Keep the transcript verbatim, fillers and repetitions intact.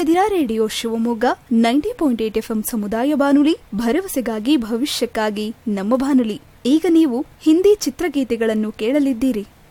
ಇದ್ದೀರಾ radio Shivamogga ninety point eight F M ಸಮುದಾಯ ಬಾನುಲಿ, ಭರವಸೆಗಾಗಿ ಭವಿಷ್ಯಕ್ಕಾಗಿ ನಮ್ಮ ಬಾನುಲಿ. ಈಗ ನೀವು ಹಿಂದಿ ಚಿತ್ರಗೀತೆಗಳನ್ನು ಕೇಳಲಿದ್ದೀರಿ.